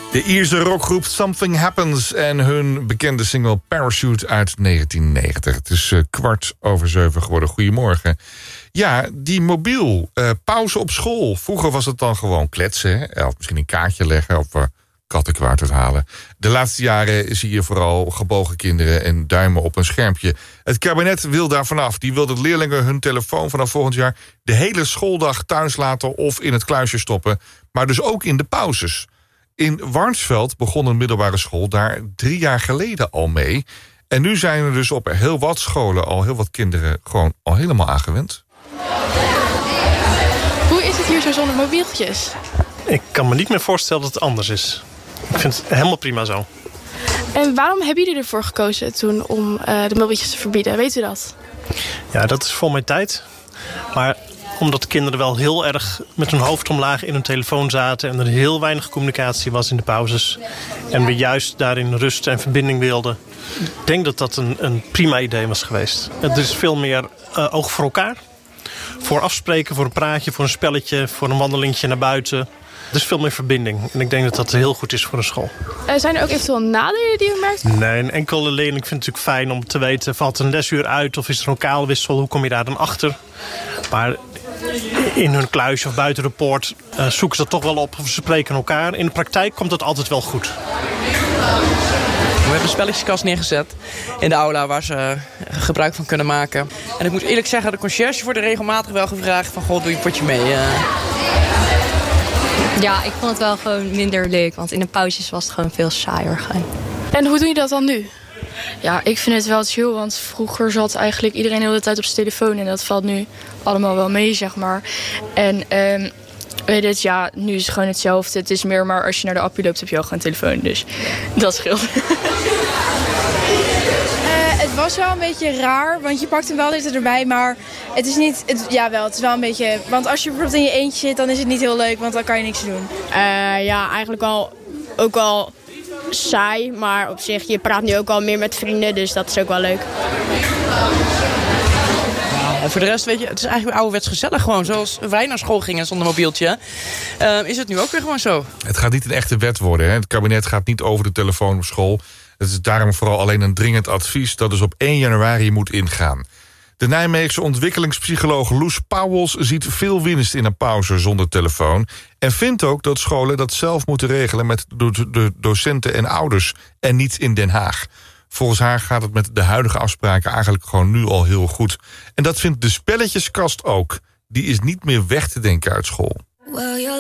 De Ierse rockgroep Something Happens en hun bekende single Parachute uit 1990. Het is 7:15 geworden. Goedemorgen. Ja, die mobiel, pauze op school. Vroeger was het dan gewoon kletsen, hè? Of misschien een kaartje leggen of kattenkwaad uithalen. De laatste jaren zie je vooral gebogen kinderen en duimen op een schermpje. Het kabinet wil daar vanaf. Die wil dat leerlingen hun telefoon vanaf volgend jaar de hele schooldag thuis laten of in het kluisje stoppen. Maar dus ook in de pauzes. In Warnsveld begon een middelbare school daar 3 jaar geleden al mee. En nu zijn er dus op heel wat scholen al heel wat kinderen gewoon al helemaal aangewend. Hoe is het hier zo zonder mobieltjes? Ik kan me niet meer voorstellen dat het anders is. Ik vind het helemaal prima zo. En waarom hebben jullie ervoor gekozen toen om de mobieltjes te verbieden? Weet u dat? Ja, dat is voor mijn tijd. Maar omdat de kinderen wel heel erg met hun hoofd omlaag in hun telefoon zaten en er heel weinig communicatie was in de pauzes. En we juist daarin rust en verbinding wilden. Ik denk dat dat een prima idee was geweest. Het is veel meer oog voor elkaar. Voor afspreken, voor een praatje, voor een spelletje, voor een wandelingetje naar buiten. Er is veel meer verbinding. En ik denk dat dat heel goed is voor een school. Zijn er ook eventueel nadelen die u merkt? Nee, een enkele leerling vindt het natuurlijk fijn om te weten, valt een lesuur uit of is er een kaalwissel? Hoe kom je daar dan achter? Maar in hun kluisje of buiten de poort zoeken ze dat toch wel op of ze spreken elkaar. In de praktijk komt dat altijd wel goed. We hebben een spelletjeskast neergezet in de aula waar ze gebruik van kunnen maken. En ik moet eerlijk zeggen, de conciërge wordt er regelmatig wel gevraagd van, goh, doe je een potje mee? Ja, ik vond het wel gewoon minder leuk, want in de pauzes was het gewoon veel saaier. En hoe doe je dat dan nu? Ja, ik vind het wel chill, want vroeger zat eigenlijk iedereen de hele tijd op zijn telefoon. En dat valt nu allemaal wel mee, zeg maar. En weet het, ja, nu is het gewoon hetzelfde. Het is meer, maar als je naar de appie loopt, heb je al gewoon een telefoon. Dus dat scheelt. Het was wel een beetje raar, want je pakt hem wel dit erbij, maar het is niet... Het is wel een beetje... Want als je bijvoorbeeld in je eentje zit, dan is het niet heel leuk, want dan kan je niks doen. Ja, eigenlijk ook al saai, maar op zich, je praat nu ook al meer met vrienden, dus dat is ook wel leuk. En voor de rest, weet je, het is eigenlijk ouderwets gezellig gewoon. Zoals wij naar school gingen zonder mobieltje. Is het nu ook weer gewoon zo. Het gaat niet een echte wet worden. Hè? Het kabinet gaat niet over de telefoon op school. Het is daarom vooral alleen een dringend advies dat dus op 1 januari moet ingaan. De Nijmeegse ontwikkelingspsycholoog Loes Pauwels ziet veel winst in een pauze zonder telefoon. En vindt ook dat scholen dat zelf moeten regelen met de docenten en ouders en niet in Den Haag. Volgens haar gaat het met de huidige afspraken eigenlijk gewoon nu al heel goed. En dat vindt de spelletjeskast ook. Die is niet meer weg te denken uit school.